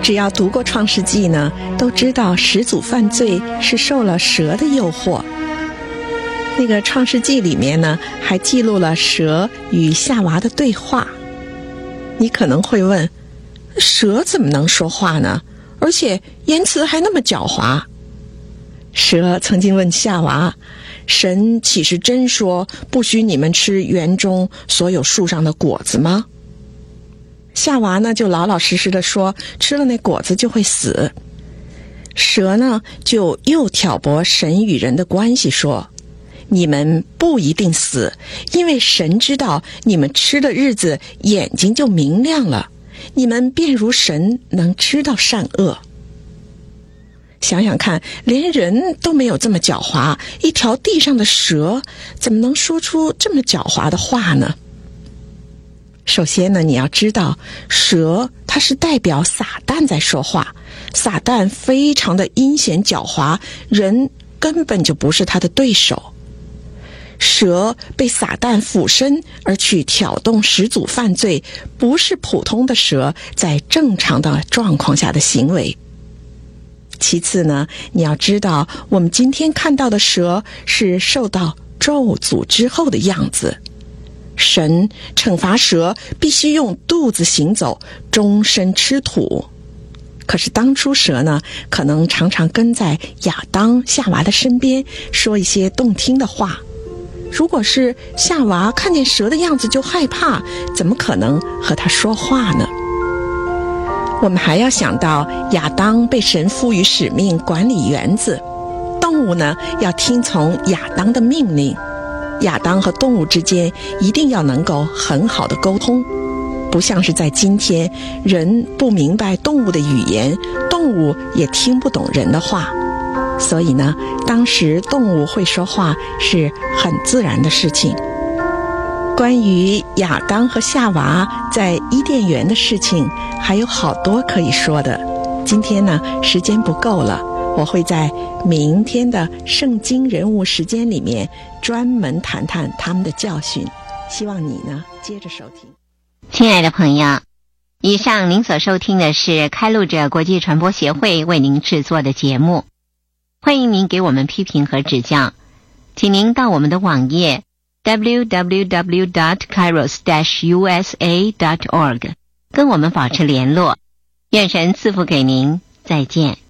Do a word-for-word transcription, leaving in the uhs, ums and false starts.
只要读过《创世纪》呢，都知道始祖犯罪是受了蛇的诱惑。那个《创世纪》里面呢，还记录了蛇与夏娃的对话。你可能会问，蛇怎么能说话呢？而且言辞还那么狡猾。蛇曾经问夏娃，神岂是真说不许你们吃园中所有树上的果子吗？夏娃呢就老老实实的说，吃了那果子就会死。蛇呢就又挑拨神与人的关系，说你们不一定死，因为神知道你们吃的日子眼睛就明亮了，你们便如神能知道善恶。想想看，连人都没有这么狡猾，一条地上的蛇怎么能说出这么狡猾的话呢？首先呢，你要知道，蛇它是代表撒旦在说话，撒旦非常的阴险狡猾，人根本就不是他的对手。蛇被撒旦附身而去挑动始祖犯罪，不是普通的蛇在正常的状况下的行为。其次呢，你要知道，我们今天看到的蛇是受到咒诅之后的样子。神惩罚蛇必须用肚子行走，终身吃土。可是当初蛇呢，可能常常跟在亚当、夏娃的身边，说一些动听的话。如果是夏娃看见蛇的样子就害怕，怎么可能和他说话呢？我们还要想到亚当被神赋予使命管理园子，动物呢要听从亚当的命令，亚当和动物之间一定要能够很好的沟通，不像是在今天，人不明白动物的语言，动物也听不懂人的话。所以呢，当时动物会说话是很自然的事情。关于亚当和夏娃在伊甸园的事情还有好多可以说的，今天呢时间不够了，我会在明天的圣经人物时间里面专门谈谈他们的教训，希望你呢接着收听。 亲爱的朋友，以上您所收听的是开路者国际传播协会为您制作的节目，欢迎您给我们批评和指教，请您到我们的网页 double-u double-u double-u dot kairos dash u s a dot org 跟我们保持联络。愿神赐福给您，再见。